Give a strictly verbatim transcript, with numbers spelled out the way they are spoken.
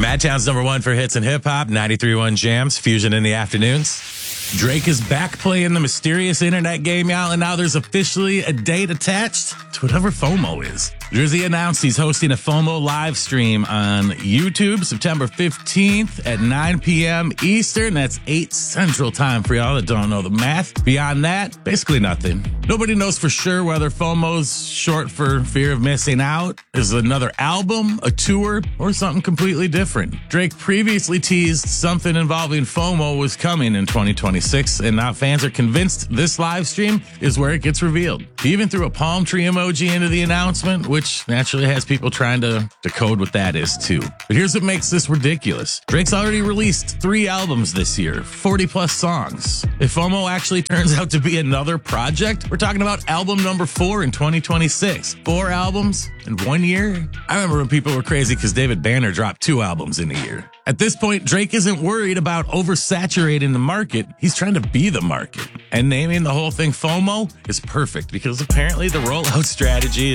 Madtown's number one for hits and hip hop, ninety-three point one Jams, Fusion in the afternoons. Drake is back playing the mysterious internet game, y'all, and now there's officially a date attached to whatever FOMO is. Drizzy announced he's hosting a FOMO live stream on YouTube September fifteenth at nine p.m. Eastern. That's eight Central Time for y'all that don't know the math. Beyond that, basically nothing. Nobody knows for sure whether FOMO's short for fear of missing out, is another album, a tour, or something completely different. Drake previously teased something involving FOMO was coming in twenty twenty-six, and now fans are convinced this live stream is where it gets revealed. He even threw a palm tree emoji into the announcement, which naturally has people trying to decode what that is too. But here's what makes this ridiculous. Drake's already released three albums this year, forty plus songs. If FOMO actually turns out to be another project, we're talking about album number four in twenty twenty-six. Four albums in one year? I remember when people were crazy because David Banner dropped two albums in a year. At this point, Drake isn't worried about oversaturating the market. He's trying to be the market. And naming the whole thing FOMO is perfect because apparently the rollout strategy